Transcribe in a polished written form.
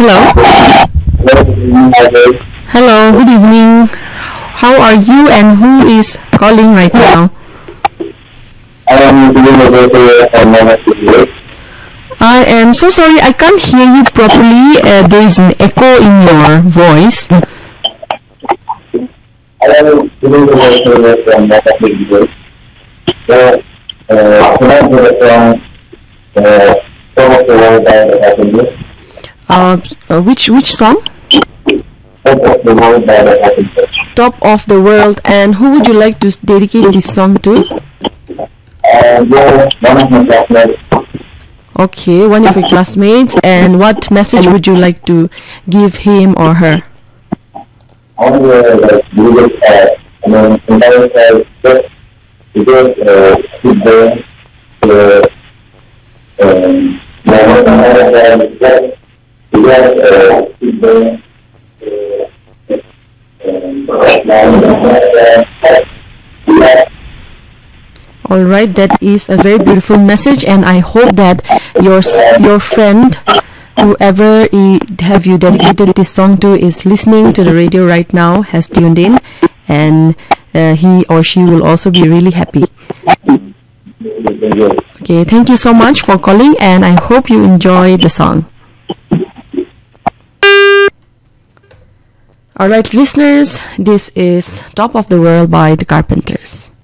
Hello. Hello, good evening. How are you and who is calling right now? I am so sorry, I can't hear you properly. There is an echo in your voice. Which song? Top of the World. And who would you like to dedicate this song to? Okay, one of your classmates. And what message would you like to give him or her? Alright, that is a very beautiful message, and I hope that your friend, whoever have you dedicated this song to, is listening to the radio right now, has tuned in, and he or she will also be really happy. Okay, thank you so much for calling, and I hope you enjoy the song. Alright, listeners, this is Top of the World by the Carpenters.